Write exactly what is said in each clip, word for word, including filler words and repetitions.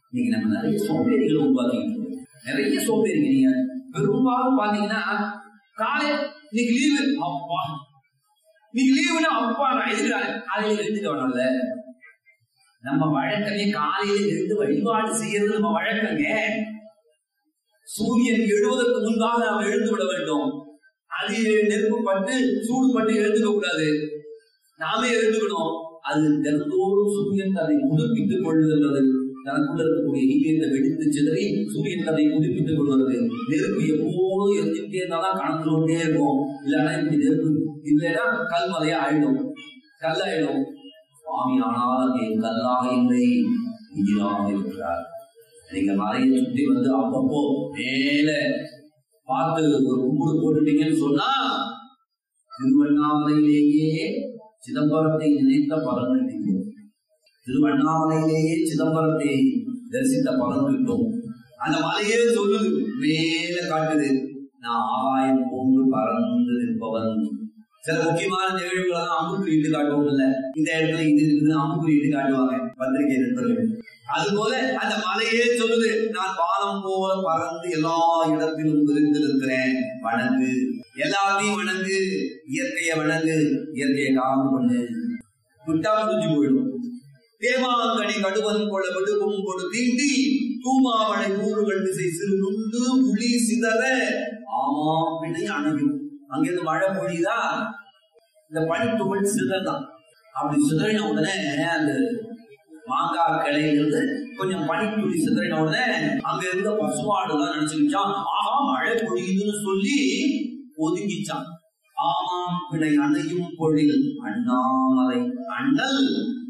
இன்னைக்கு நம்ம நிறைய சோம்பேறிகளை உருவாக்கிட்டு இருக்கோம். நிறைய சோம்பேறிங்க. நீங்க பெரும்பாலும் பாத்தீங்கன்னா காலை இன்னைக்கு லீவு, அப்பா இன்னைக்கு லீவுன்னா அப்பா நான் எதிர்கால காலையில எழுந்துக்க வேணும்ல. நம்ம வழக்கமே காலையில இருந்து வழிபாடு செய்யறது நம்ம வழக்கங்க. சூரியன் எழுவதற்கு முன்பாக நாம் எழுந்து விட வேண்டும். அது நெருப்பு பட்டு சூடு பட்டு எழுந்துக்க கூடாது, நாமே எழுந்துக்கணும். அது தினந்தோறும் சூரியன் தன்னை புதுப்பித்துக் கொள்ளுகின்றது. தனக்குள்ள இருக்கக்கூடிய ஈயத்தை வெடித்து சிதறி சூரியன் தன்னை புதுப்பித்துக் கொள்வது. நெருப்பு எப்போதும் எழுந்துட்டே இருந்தாலும் கணக்கு கொண்டே இருக்கும். இல்லைன்னா இப்படி நெருப்பு இல்லைன்னா கல்மலையா ஆயிடும், கல்லாயிடும். சுவாமி ஆனால் அங்கே கல்லாக இல்லை, உயிராக இருக்கிறார். நீங்க மலையை சுற்றி வந்து அப்பப்போ மேல பார்த்து ஒரு கும்பிடு போட்டுட்டீங்கன்னு சொன்னா திருவண்ணாமலையிலேயே சிதம்பரத்தை நினைத்த பலன் கிடைக்கும். திருவண்ணாமலையிலேயே சிதம்பரத்தை தரிசித்த பலன் கிட்டும். அந்த மலையே சொல்லுது, மேல காட்டுது, நான் ஆகாயம் போன்று பறந்து நிற்பவன். சில முக்கியமான நிகழ்வுகளை தான் அம்புக்குறி இட்டு காட்டுவோம். இல்ல இந்த இடத்துல இது இருக்குன்னு அம்புக்குறி இட்டு காட்டுவாங்க பத்திரிகை நண்பர்கள். அது போல அந்த மலையே சொல்லுது, நான் வானம் போல பறந்து எல்லா இடத்திலும் விரிந்திருக்கிறேன். வணங்கு, எல்லாத்தையும் வணங்கு, இயற்கையை வணங்கு, இயற்கையை காவல் பண்ணு. விட்டா முடிஞ்சு போயிடும். தேமாங்கனி கடுவன் கொள்ள விடுவும் கொடு தீண்டி தூமாவளை கூறுகள் திசை சிறு நுண்டு உளி சிதற ஆமா பிணை அணையும். அங்கிருந்து மழை பொழியுதா, இந்த பனித்துகள் சிதறதான். அப்படி சிதறின உடனே அந்த மாங்காய் கிளையிலிருந்து கொஞ்சம் பனித்துளி சிதறின உடனே அங்க இருந்த பசுமாடுதான் நினைச்சுக்கிச்சான், ஆஹா மழை பொழியுதுன்னு சொல்லி ஒதுங்கிச்சான். ஆமாம் பிணை அணையும் பொழில் அண்ணாமலை அண்ணல்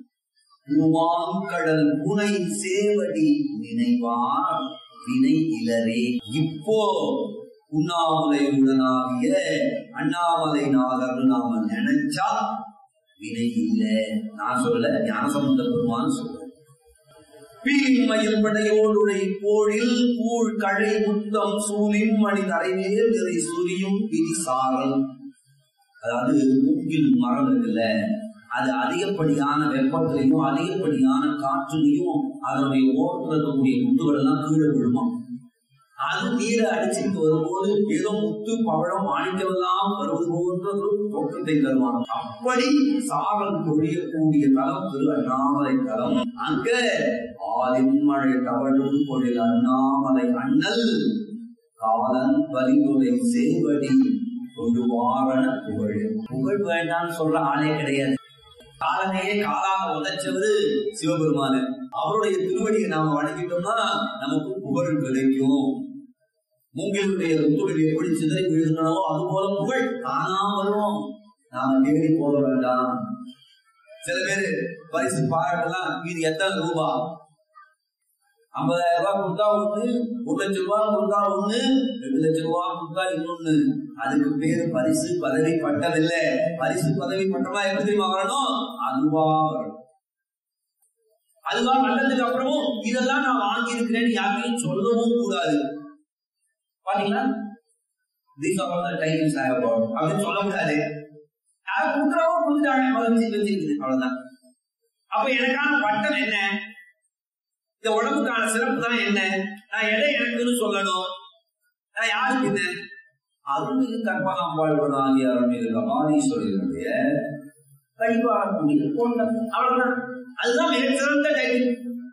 கடல் புனை சேவடி நினைவார் வினை இலரே. இப்போ உண்ணாமலை உடனாகிய அண்ணாமலை நாதர் நாம நினைச்சா வினை இல்லை. நான் சொல்ல ஞானசம்பந்த பெருமான் சொல்ற. பீமயில் படையோடுடைய போழில் கூழ் கழை முத்தம் சூழின் மணி தரைமேல் நிறை சூரியும் பிடி சாரல். அதாவது மூங்கில் மரம் இருக்குல்ல, அது அதிகப்படியான வெப்பத்திலையும் அதிகப்படியான காற்றுலையும் அதனுடைய ஓரத்தில் இருக்கக்கூடிய முத்துகள் எல்லாம் கீழே விழுமா. அது நீரை அடிச்சுட்டு வரும்போது ஏதோ முத்து பவழம் மாணிக்கவெல்லாம் வருவது போன்ற ஒரு தோற்றத்தை தருவான். அப்படி சாரல் பொழியக்கூடிய தலம் திரு அண்ணாமலை தலம். அங்க ஆதிமழை தவழும் பொழில் அண்ணாமலை அண்ணல் காலன் பரிந்துரை சேவடி ஒரு வாரண புகழ். புகழ் வேண்டான்னு சொல்ற ஆளே கிடையாது. காலனையே காலாக உதைச்சவரு சிவபெருமானு. அவருடைய திருவடியை நாம வணங்கிட்டோம்னா நமக்கு புகழ் கிடைக்கும். மூங்கிலுடைய ருத்துகள் எப்படி சிதறி விழுந்தனவோ அது போல புகழ் தானா வரும். நாம தேடி போக வேண்டாம். சில பேரு பரிசு பாராட்டலாம், இது எத்தனை ரூபா, ஐம்பதாயிரம் ரூபாய் கொடுத்தா ஒண்ணு, ஒரு லட்சம் ரூபாய் கொடுத்தா ஒண்ணு, ரெண்டு லட்சம் ரூபாய் கொடுத்தா இன்னொன்னு. அதுக்கு பேரு பரிசு பதவி பட்டம் இல்ல. பரிசு பதவி பட்டமா எப்படி தெரியுமா வரணும்? அதுவா வரணும். அதுவா வந்ததுக்கு அப்புறமும் இதெல்லாம் நான் வாங்கி இருக்கிறேன்னு யாருக்கையும் சொல்லவும் கூடாது. பாத்தீங்களா, these are the titles I have God அப்படின்னு சொல்ல கூடாது. யார் கொடுக்குறவோ கொடுத்துட்டாங்க, வச்சிருக்குது, அவ்வளவுதான். அப்ப எனக்கான பட்டம் என்ன, இந்த உடம்புக்கான சிறப்பு தான் என்ன, நான் எதை எனக்குன்னு சொல்லணும், நான் யாருக்கு என்ன, அருள்மிகு கற்பகம் வாழ்வனாகிய அருள்மிகு கபாலீஸ்வரருடைய வழிபாடக்கூடிய தோட்டம், அவ்வளவுதான். அதுதான் மிக சிறந்த டைட்டில்.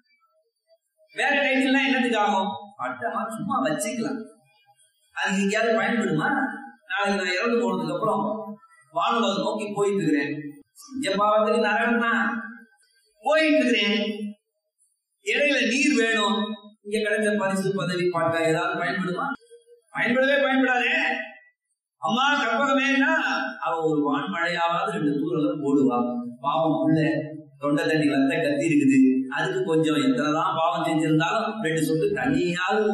வேற டைட்டில்லாம் என்னத்துக்கு ஆகும்? பட்டமா சும்மா வச்சுக்கலாம். அது எங்கேயாவது பயன்படுமா? நாளைக்கு நான் இறந்து போனதுக்கு அப்புறம் வானுலக நோக்கி போயிட்டு இருக்கிறேன், ஜப்பாவத்துக்கு நரகம்னா போயிட்டு இருக்கிறேன், இடையில நீர் வேணும், இங்க கிடைச்ச பரிசு பதவி பட்டம் ஏதாவது பயன்படுமா? பயன்படவே பயன்படாதே. அம்மா கற்பகமேனா அவ ஒரு வான்மழையாவது ரெண்டு தூரம் போடுவா. பாவம் உள்ள தொண்டை தண்ணி வந்த கத்தி இருக்குது, அதுக்கு கொஞ்சம் எத்தனைதான் பாவம் செஞ்சிருந்தாலும் ரெண்டு சொட்டு தண்ணியாவது